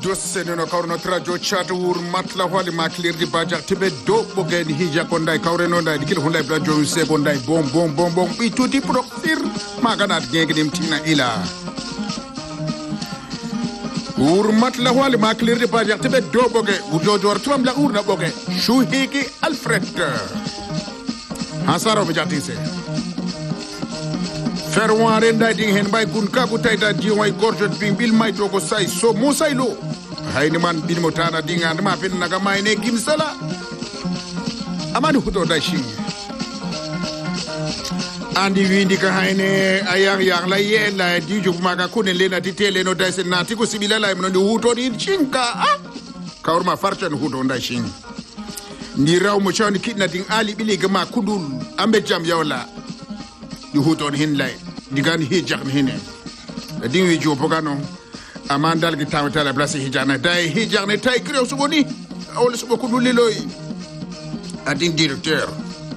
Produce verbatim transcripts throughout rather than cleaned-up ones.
Seno Corno Trajo Chatur Matla Wali Maclear di Bajak Tibet do Bogen Hija Kondai Kaureno di Kil Hundai Brajo Sebondai Bom Bom Bom Bom Ituti Prokfir Maganat Gegdim Tina Ila Ur Matla Wali Maclear di Bajak Tibet do Boge Ujojo Tuam la Urna Boge Shuhiki Alfred Hasaro Bijatise Ferware Dadi Hen by Kunkaku Taita Jiwai Gorjot Bimbil Maitoko Sai So Musailo hayni man bin motana dinga ma fen naga mayne gimsala amadu hudo dashi andi windi ka hayne ayang yang la yela diju maga kunen lena titele no dayse nati ko sibila la no huto di chinka ah kawrma farchan hudo dashi ni raw mo chawni kidna ding ali bili gama kudul ambe jam yawla di huto hin lay digan hijak hine ding wi jo pogano amandal gi tawta la place hijana day hijane tay krew suboni awol subo ko duliloy adin directeur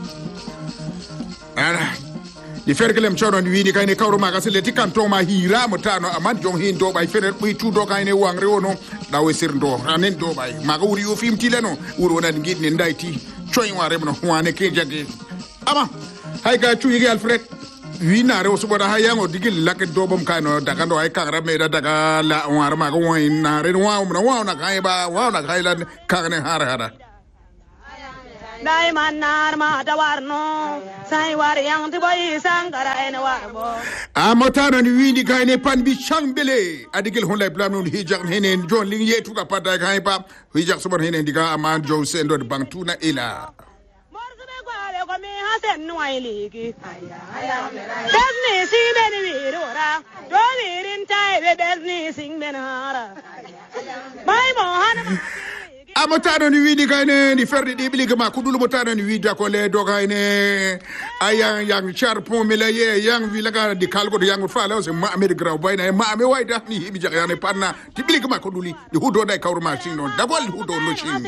ara di fergelem choron wi ni kayne kawro maga sele ti kanton ma hira mo tano amad jong hin do bay ferer buy tu do kayne wangre wono dawe sir do anen do bay maga wuri yo fim tileno wuro wona ngidni ndayti choy ware mo wane ke jagge ama hay ga tu yigi Alfred wina re osubo da hayango digil lak dobom kano daga do ay kagra me daga la war ma ko won na re wa mo wa na kay ba wa na kay la kagne har hara dai manar ma da warno sai war yang ti boy sangara en warbo amotana ni windi kayne pan bi chambele adigil hon lay blam non hijak henen jon li yetu ka pada kay pa hijak subo henen diga aman jow sendo bantuna ila mi hasen nuailiki desni siben wirora do wirin taybe desni sing benara bay mo han amotano ni widi kayne ni ferdi di biligi ma kudulu motano ni widi ko le do kayne ayang yang charpon melaye yang vilaga di kalgo yang fala o ma amed graw bayna ma ame wayda ni hibi jak yani panna di biligi ma kuduli di hudo day kawrma sing non dagol hudo lo sing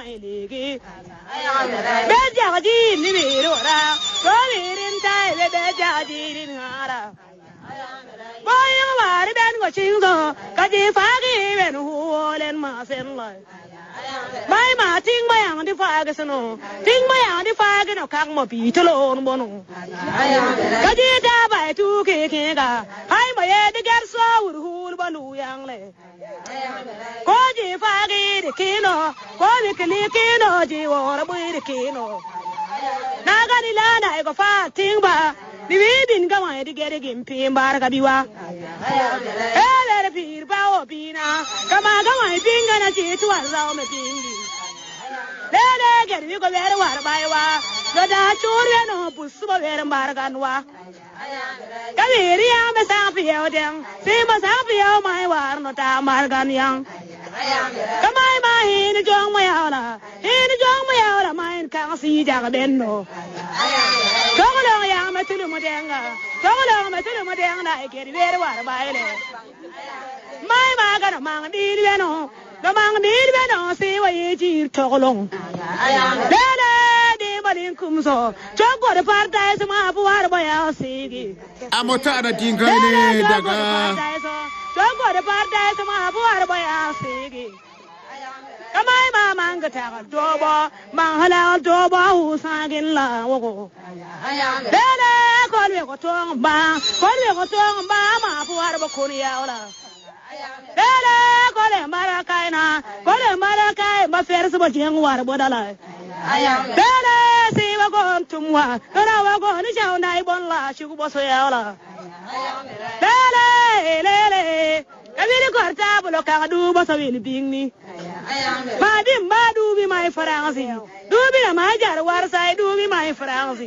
beja ji ni wirora do wirin taybe beja ji ni ngara boy wari ben go chingo kaji fagi ben huolen ma sen la Mai ma ting ma yang di faga sano ting ma yang di faga no kang mo pi tolo no bono ka ji da bai tu ke ke ga hai ma ye de gar so ur hul banu yang le ko ji fagi de kino ko ni kli kino ji wora bui de kino na ga ni la na go fa ting ba ni wi bin ga ma de gere gim pi mbar ga biwa ele re pir ba o bina kama ga ma binga na ji tu wa me pingi lele gere wi go wer war bai wa do da churwe no busu ba wer mbar ganwa ka wi ri ya me sa pi o den si ma sa pi o mai war no ta mar gan yang kama ma hin jong ma ya na hin jong ma ya na mai ka si ja ga ben no Togolo ya ma tulu modenga togolo ma tulu modenga e geri wer war baile mai ma ga na mang di di no no mang di di no si wa yi ji togolo dele di balin kumso jogo de paradise ma bu war ba ya sigi amotana dingane daga jogo de paradise ma bu war ba ya sigi kamai ma manga ta dobo man hala dobo usagin la wogo dele ko le ko tong ba ko le ko tong ba ma puar ba kun yaula dele ko le marakai na ko le marakai ba ferso ba jeng war bodala dele si wa ko tumwa na wa ko ni jaw nai bon la shugo bo so yaula dele lele kabiri korta bulo ka du ba so wini bingni Madi madu bi mai faransi dubi na majar war sai dubi mai faransi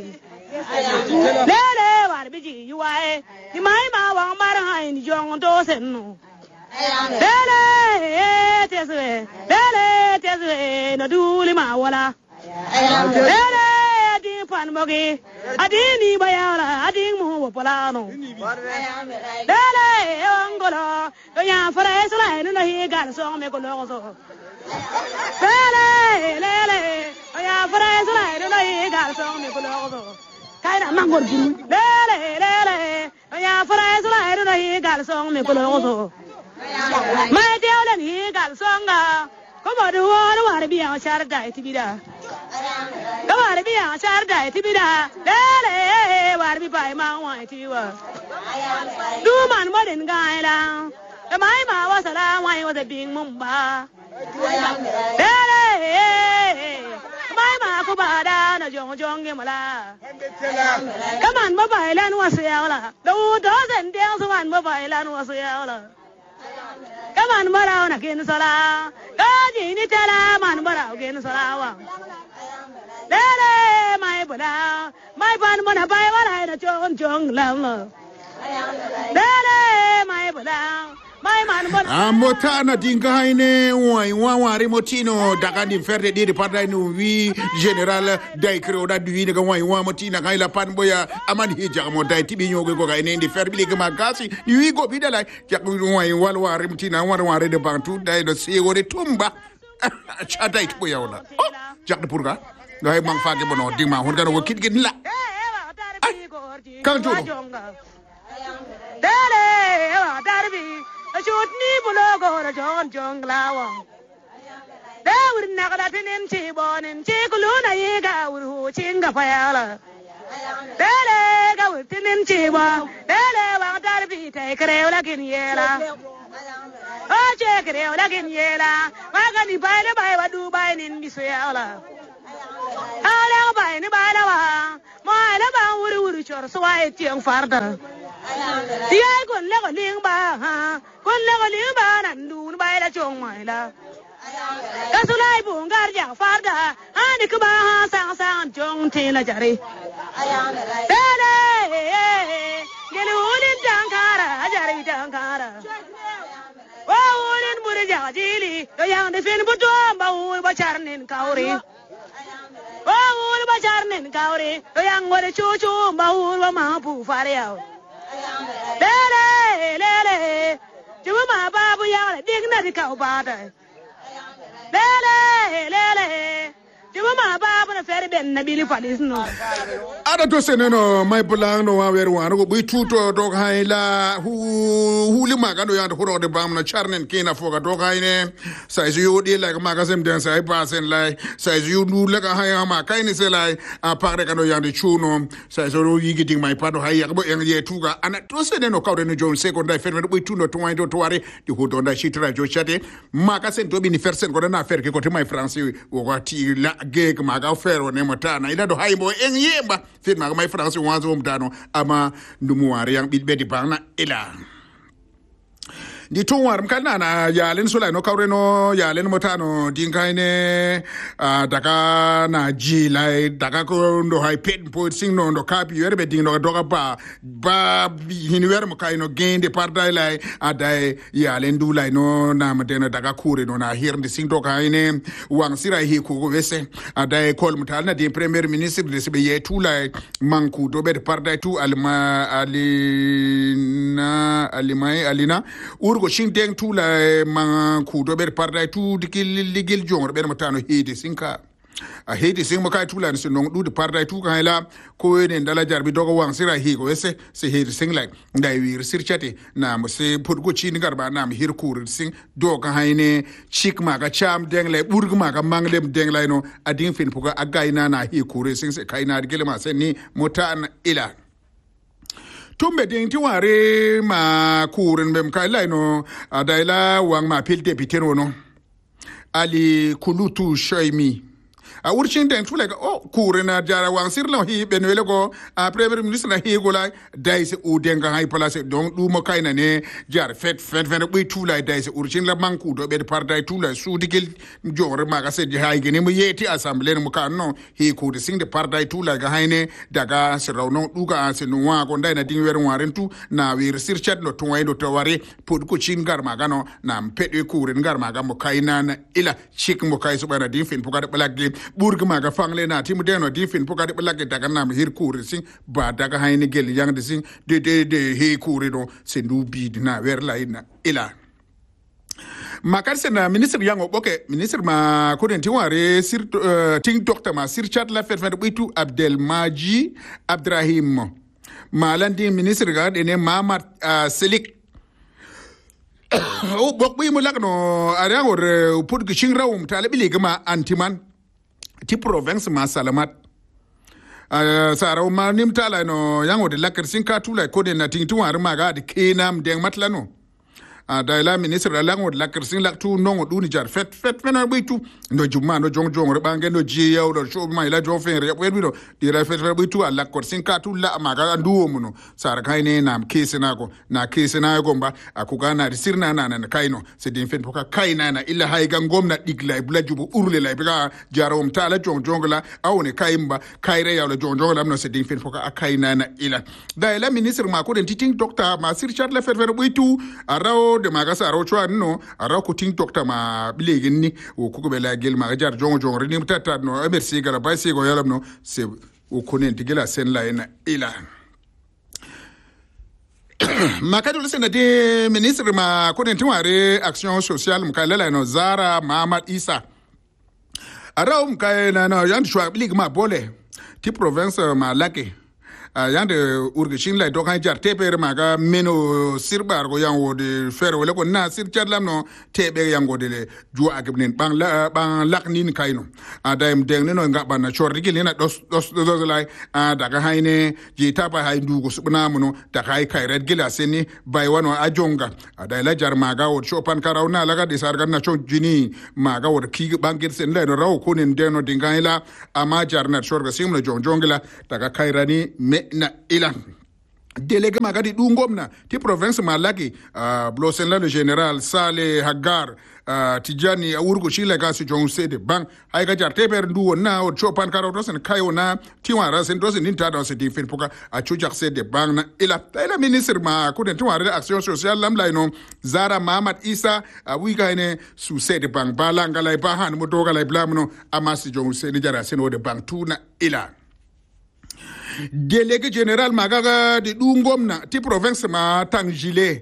lele war biji yuae ni mai ma wang mar hai ni jong do senno lele teswe lele teswe no duli ma wala lele di pan mogi adini bayala ading mu polano lele ongolo do ya faransi la no hi gal so me ko lo so lele lele ya faransi la no hi gal so me ko lo so kaina mangor juru lele lele ya faransi la no hi gal so me ko lo so ma diawle ben hi gal songa ko bodu wor war biya char dai tibida ko war biya char dai tibida lele war bi bai ma wa tiwa du man modin gaila e mai ma wa sala wa wa de bing mumba lele mai ma ko bada na jong jong ge mala come on ma bai lan wa sia la do do sen ding so man ma bai lan wa sia la come on marao na kin sala ka ji ni tala man marao kin sala wa lele mai bada mai ban mana bai wa lai na chong chong lam la lele mai bada Amotana dinga haine wai wawari motino daga di ferde di parda no wi general dai creo da duwi daga wai wa motina kai la pan boya aman hija mo dai tibi nyogo ko kai ne di ferbi le ma gasi wi go bi dala ya wai wal wari motina war wari de bantu dai do se wore tumba cha dai to boya wala jak de purga dai mang faage bono dingma hon gano kit gin la kan to dale wa darbi shoot ni bulo go jon jong lawa dawr nagada tinin chi bonin chi kuluna yiga uru chinga payala dale ga tinin chi ba dale wa darbi tay kreola kin yela o che kreola kin yela maga ni baile bai wa dubai nin bisuyala ala bai ni bala wa ma la ba uru uru chor swai tiang farda tiai kon le ko ling ba ha kon le ko ling ba nan dun bai la chong mai la kasulai bungar ja farda ani ku ba ha sang sang chong ti la jari dale gelu ulin dankara jari dankara wa ulin buri ja jili do yang de fin bu to ba ul ba charnin kauri wa ul ba charnin kauri do yang wore chu chu ba ul ba ma pu faria lele lele juma babu ya digna di ka ubada lele lele juma babu na fere ben na bili falis no ada to seneno mai bulang no wa wer wan go bitu to dog haila hu huli maga do yanda horo de bam na charnen kina foga dog haine sai ju di la ma ga sem den sai pasen lai sai ju nu la ga haya ma kai ni se lai a pare ka no yanda chuno sai so ro yigi ding mai pado haya ko en ye tuga ana to seneno ka de no jon second dai fer do bitu no to wai do to ware di hu do da shitra jo chate ma ka sen to bi ni fersen ko na fer ke ko te mai france wo ga ti la geg ma ga fer o ne mata na ila do haybo en yemba fit ma mai france wanzo mtano ama ndumuwari yang bidbe di bangna ila di tunwar mkana na yalen sula no kaureno yalen motano dinkaine uh, daga na jilai daga ko ndo hay pet po sing no ndo kapi werbe ding no doga ba ba hinwer mo kayno gende pardai lai adai yalen du lai no na madena daga kure no na hirnde sing to kayne wang sira hi ko wese adai kol mutal na di premier ministre de sebe ye tu lai manku do be pardai tu alma alina alimai alina urgo shinteng tu la man ku do ber parda tu dikil ligil jong ber matano hedi sinka a hedi sing makai tu la ni non du de parda tu kan la ko ne ndala jarbi dogo wang sira hi ko ese se hedi sing la ndai wir sirchate na mo se podgo chin garba na mi hir kur sing do kan hayne chik ma ga cham deng le burg ma ga manglem deng la no adin fin puga againa na hi kur sing se kaina digel ma sen ni motan ila tumbe ding ti ware ma kuren bem kai lai no adaila wang ma pil deputy no ali kulutu shaimi a urchin den tule ga o kurena jara wang sirlo hi benwele go a premier ministre na hi go lai dai se u denga hay place donc du mo kayna ne jar fet fet fet bi tula dai se urchin la manku do be partai tula su digel jore ma ga se hay gene mo yeti assemblée mo kan no hi ko de sing de partai tula ga hayne daga se rawno du ga se no wa go dai na ding wer waren tu na wir sirchat no to way do to ware pod ko chin gar ma ga no na pedwe kuren gar ma ga mo kayna na ila chik mo kay so bana din fin po ga de blagge burg ma ga fangle na timu deno di fin pokadi blake daga nam hir kuri sing ba daga hayni gel yang de sing de de de he kuri no se ndubi na wer la ina ila makar sena ministre yango boke ministre ma ko den tiware sir uh, ting docteur ma sir chat la fet fet bitu Abdel Maji Abdrahim malandi ministre ga de ne Mamad uh, Selik o bok bi mo lagno ariang or put gishin rawum tale bili gama antiman ti province ma salamat saraw ma nim tala no yango de lakar sin ka tula ko de na tin tuwar ma ga de kenam de matlano da la ministre la lango de lakar sin lak tu nongo duni jar fet fet fena bitu no juma no jong jong bange no jiyaw do show ma ila jong fen re wedu do di ra fet fet bitu ala ko sin ka tula ma ga nduwo muno sara kaine na kese na ko na kese na gomba akuga na sirna na na kaino se din fen poka kaina na illa hay ga ngomna digla bla jubu urle la biga jarom tala jong jong la awne kaimba kaire ya la jong jong la no se din fen poka kaina na ila da la ministre ma ko den titing doctor ma sir chat la fet fet bitu araw de magasa aro chwa no aro ko ting doctor ma bilegin ni o ko be la gel ma jar jongo jongo ni tata no merci gala bay se go yalam no se o konen tigela sen la ina ila makado le sen de ministre ma konen tiware action sociale mkala la no Zara Muhammad Isa aro mkay na no yan chwa bilig ma bole ti province ma lake yande urgishin la dokan jar teper maga meno sirbar go yango de fer wala ko na sir charlam no tebe yango de ju agibnen bang la bang laknin kaino adaim deng no ngaba na chorri gilena dos dos dos lai daga hayne ji tapa hay ndugo subna muno daga hay kayret gila seni bay wano ajonga adai la jar maga wo chopan karawna laga de sargan na chon jini maga wo ki bangir sen la no raw ko nen deno dingaila ama jar na chorga simno jonjongela daga kayrani me na ila délégué magadi du ngomna ti province malaki uh, blosen la le général Saleh Hagar uh, Tijani awurgo chile ga su jong sede bang ay ga jarte ber ndu na o chopan karo dosen kayo na ti wara sen dosen ninta do se difin poka a chuja sede bang na ila ila ministre ma ko den ti wara action sociale lam la no Zara Muhammad Isa uh, wi ga ne su sede bang balanga lay ba han mo doga lay blamno amasi jong sede jara sen o de bang tuna ila délégué général magaga de dungomna ti province ma Tangile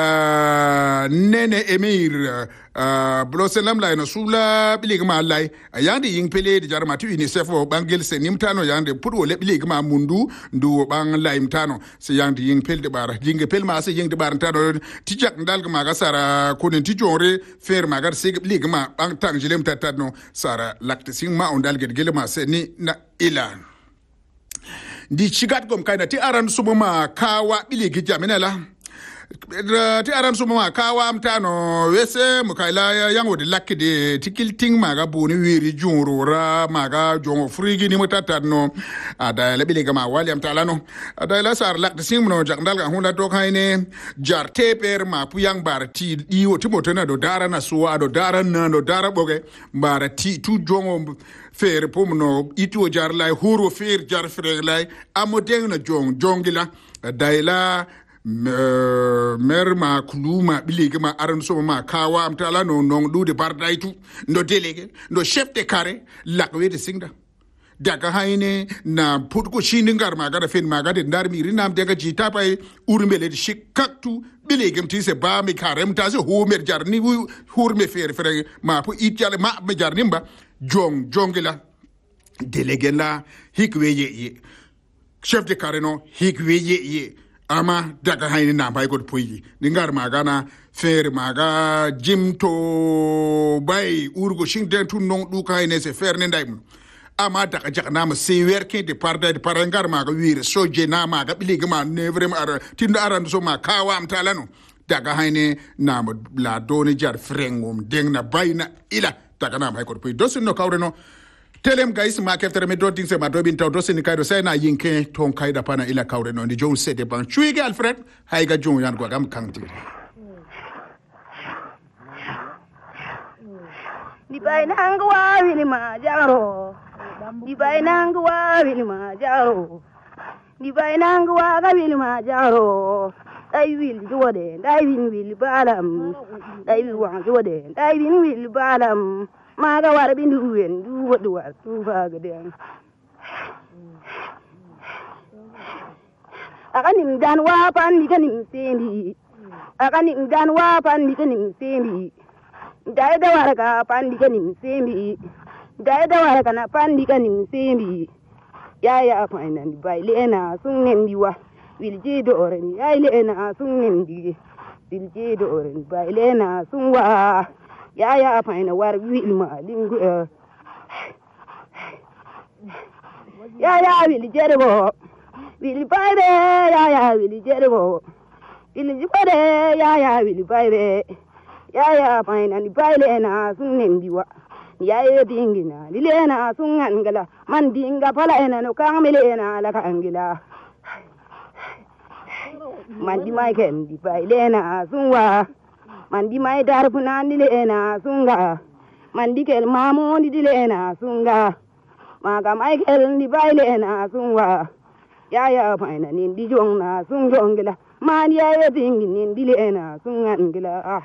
uh, nene emir uh, bloselam la no sula bilig ma lay yandi ying pele de jarma ti UNICEF o bangel se nimtano yande pour le bilig ma mundu ndu bang lay mtano se yandi ying pel de bara jinge pel ma se ying de bar tano ti jak ndal ma ga sara konen ti jonre fer magar se bilig ma bang Tangile mtatano sara lakte sing ma ondal gel ma se ni na ilan di chigat gom kaina ti aran sumuma kawa biligi jamenela ti aran sumuma kawa mtano wese mukaila yango de lakki de tikilting maga boni wiri junrura maga jongo frigi ni mutata no ada le biliga ma wali amtala no ada la sar lak de singno jakndal ga hunda to kaine jarte per ma puyang barti diwo timotena do dara na suwa do dara na do dara boge barati tu jongo fer pomno itu jar lay huro fer jar fer lay amodeng na jong jongila daila mer ma kuluma biligi ma aran so ma kawa amtala no non du de bardaitu no délégué no chef de carré lakwe de singda daga hayne na putko shiningar ma ga fen ma ga de ndar mi rinam daga jita pay urmele de shikaktu biligi mti se ba mi karem ta se ho mer jar ni hur me fer fer ma pu it yale ma me jar nimba jong jongela délégué la hikweye chef de carré no hikweye ama daga hayni na bay god poyi ningar magana fer maga jimto bay urgo shingden tun non du kayne se fer ne ndaymu ama daga jakna ma se werke de parda de parangar maga wire soje na maga biligi ma nevre ma tinda aran so ma kawa am talano daga hayne na ma la doni jar frengum dengna bayna ila daga na bay god poyi dosin no kawreno telem guys ma keftere me dotting se ma dobin taw dosini kaydo say na yinke ton kayda pana ila kawre no ndi jon sede ban chuige Alfred hayga jon yan go gam kanti di bayna ngwa wini ma jaro di bayna ngwa wini ma jaro di bayna ngwa ga wini ma jaro dai wil jode dai win wil balam dai wil wa jode dai win wil balam maga war bi ndu wen du wadu war tu faga den akani dan wa pan ni kanim sendi akani dan wa pan ni kanim sendi dai da war ka pan ni kanim sendi dai da war kana pan ni kanim sendi ya ya fa nan bai le na sun nen diwa wilje do ren ya le na sun nen di dilje dorin bailena sunwa ya ya faina war wil ma lingu ya ya wil jerbo wil baire ya ya wil jerbo wil jibare ya ya wil baire ya ya faina ni bailena sunnen diwa ya ya dingina lilena sungan gala man dinga pala ena no kamilena la kangila mandi mai ken di bailena sunwa mandi mai darpuna dilena sunga mandi kel mamu di dilena sunga maga mai kel di bailena sunwa ya ya faina nin di jongna sung jongila man ya ya dingi nin dilena sungan gila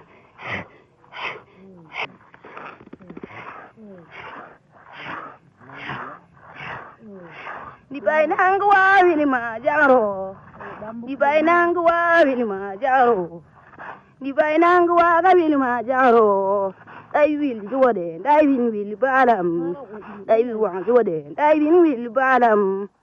di bainang wa wini ma jaro di bainang wa wini ma jaro di bainang wa ga wini ma jaro dai wil jode dai win wil balam dai wil wa jode dai win wil balam